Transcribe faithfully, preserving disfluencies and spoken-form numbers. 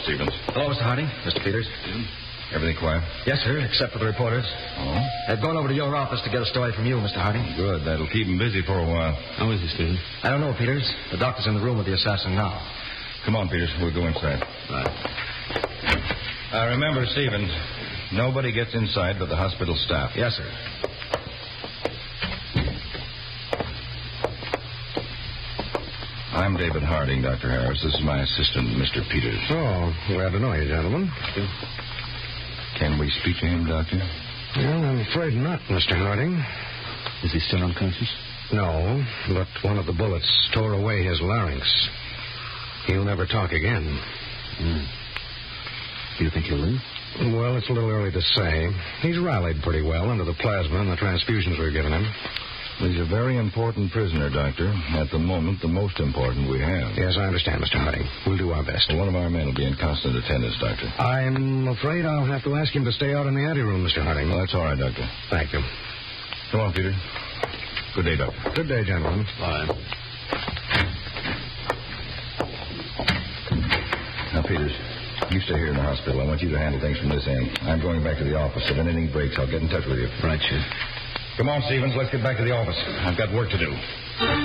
Stevens. Hello, Mister Harding. Mister Peters. Everything quiet? Yes, sir, except for the reporters. Oh? They've gone over to your office to get a story from you, Mister Harding. Good. That'll keep him busy for a while. How is he, Stevens? I don't know, Peters. The doctor's in the room with the assassin now. Come on, Peters. We'll go inside. Right. Uh, remember, Stevens, nobody gets inside but the hospital staff. Yes, sir. I'm David Harding, Doctor Harris. This is my assistant, Mister Peters. Oh, glad to know you, gentlemen. Can we speak to him, Doctor? Well, I'm afraid not, Mister Harding. Is he still unconscious? No, but one of the bullets tore away his larynx. He'll never talk again. Mm. Do you think he'll live? Well, it's a little early to say. He's rallied pretty well under the plasma and the transfusions we've given him. He's a very important prisoner, Doctor. At the moment, the most important we have. Yes, I understand, Mister Harding. We'll do our best. Well, one of our men will be in constant attendance, Doctor. I'm afraid I'll have to ask him to stay out in the anteroom, Mister Harding. Well, that's all right, Doctor. Thank you. Come on, Peter. Good day, Doctor. Good day, gentlemen. Bye. Now, Peters, you stay here in the hospital. I want you to handle things from this end. I'm going back to the office. If anything breaks, I'll get in touch with you. Right, sir. Come on, Stevens. Let's get back to the office. I've got work to do.